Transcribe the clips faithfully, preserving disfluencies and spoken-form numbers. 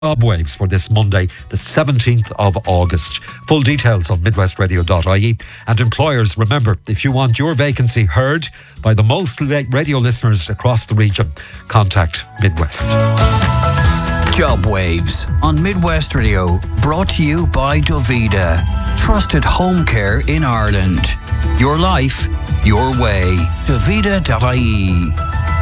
Job waves for this Monday, the seventeenth of August. Full details on midwest radio dot I E. And employers, remember, if you want your vacancy heard by the most radio listeners across the region, contact Midwest. Job Waves on Midwest Radio, brought to you by Dovida. Trusted home care in Ireland. Your life, your way. Dovida dot I E.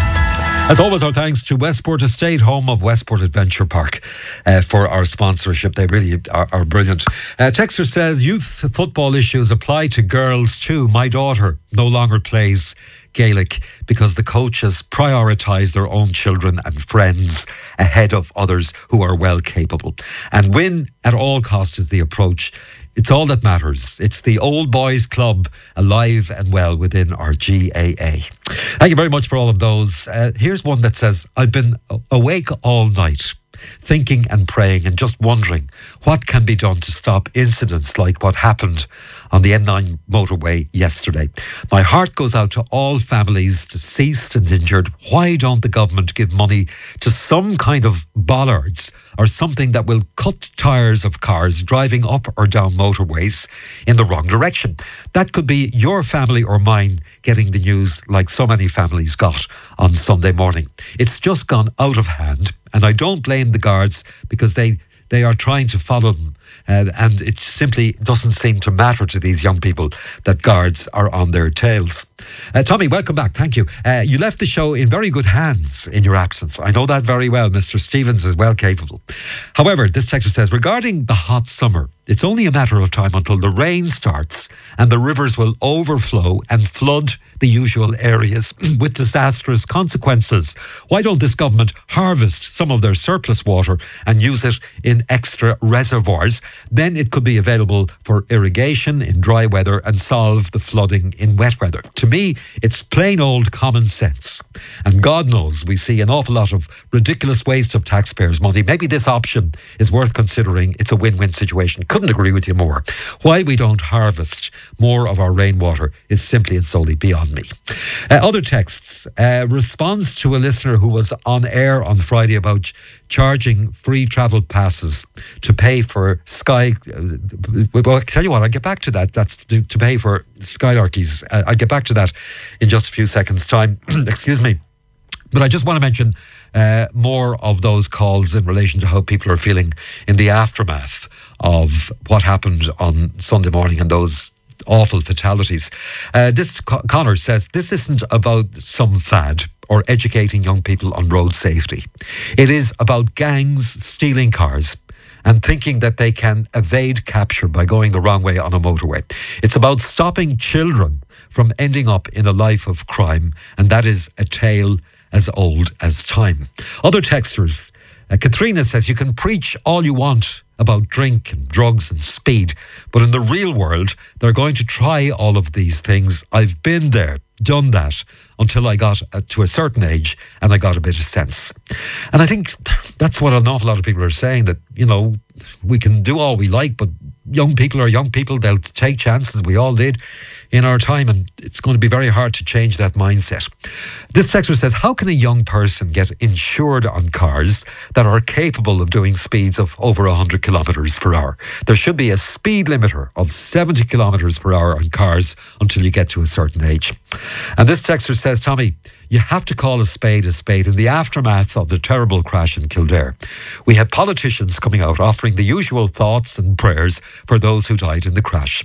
As always, our thanks to Westport Estate, home of Westport Adventure Park, uh, for our sponsorship. They really are, are brilliant. Uh, Texter says, youth football issues apply to girls too. My daughter no longer plays Gaelic because the coaches prioritise their own children and friends ahead of others who are well capable. And win at all costs is the approach. It's all that matters. It's the old boys club alive and well within our G A A. Thank you very much for all of those. Uh, here's one that says, I've been awake all night, thinking and praying and just wondering what can be done to stop incidents like what happened on the M nine motorway yesterday. My heart goes out to all families deceased and injured. Why don't the government give money to some kind of bollards or something that will cut tyres of cars driving up or down motorways in the wrong direction? That could be your family or mine getting the news like so many families got on Sunday morning. It's just gone out of hand, and I don't blame the guards because they, they are trying to follow them. Uh, and it simply doesn't seem to matter to these young people that guards are on their tails. Uh, Tommy, welcome back. Thank you. Uh, you left the show in very good hands in your absence. I know that very well. Mister Stevens is well capable. However, this texter says, regarding the hot summer, it's only a matter of time until the rain starts and the rivers will overflow and flood the usual areas with disastrous consequences. Why don't this government harvest some of their surplus water and use it in extra reservoirs? Then it could be available for irrigation in dry weather and solve the flooding in wet weather. To me, it's plain old common sense. And God knows we see an awful lot of ridiculous waste of taxpayers' money. Maybe this option is worth considering. It's a win-win situation. Couldn't agree with you more. Why we don't harvest more of our rainwater is simply and solely beyond me. Uh, other texts. Uh, response to a listener who was on air on Friday about charging free travel passes to pay for Sky. Uh, well, I tell you what, I'll get back to that. That's to, to pay for Skylarkies. Uh, I'll get back to that in just a few seconds' time. Excuse me. But I just want to mention uh, more of those calls in relation to how people are feeling in the aftermath of what happened on Sunday morning and those awful fatalities. Uh, this Connor says, this isn't about some fad or educating young people on road safety. It is about gangs stealing cars and thinking that they can evade capture by going the wrong way on a motorway. It's about stopping children from ending up in a life of crime, and that is a tale as old as time. Other texters, uh, Katrina says, you can preach all you want about drink and drugs and speed, but in the real world, they're going to try all of these things. I've been there, done that, until I got uh, to a certain age and I got a bit of sense. And I think that's what an awful lot of people are saying, that, you know, we can do all we like, but young people are young people. They'll take chances. We all did in our time, and it's going to be very hard to change that mindset. This texter says, how can a young person get insured on cars that are capable of doing speeds of over one hundred kilometres per hour? There should be a speed limiter of seventy kilometres per hour on cars until you get to a certain age. And this texter says, Tommy, you have to call a spade a spade. In the aftermath of the terrible crash in Kildare, we had politicians coming out offering the usual thoughts and prayers for those who died in the crash.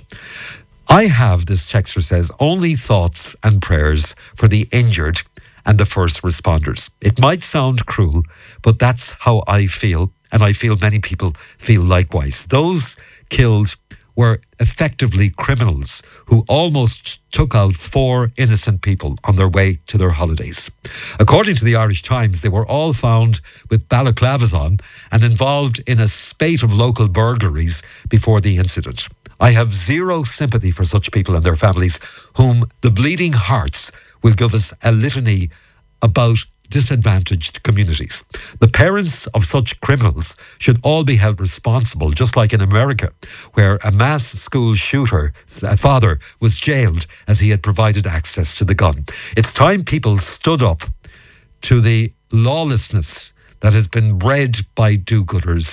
I have, this texter says, only thoughts and prayers for the injured and the first responders. It might sound cruel, but that's how I feel, and I feel many people feel likewise. Those killed were effectively criminals who almost took out four innocent people on their way to their holidays. According to the Irish Times, they were all found with balaclavas on and involved in a spate of local burglaries before the incident. I have zero sympathy for such people and their families, whom the bleeding hearts will give us a litany about disadvantaged communities. The parents of such criminals should all be held responsible, just like in America, where a mass school shooter's father was jailed as he had provided access to the gun. It's time people stood up to the lawlessness that has been bred by do-gooders.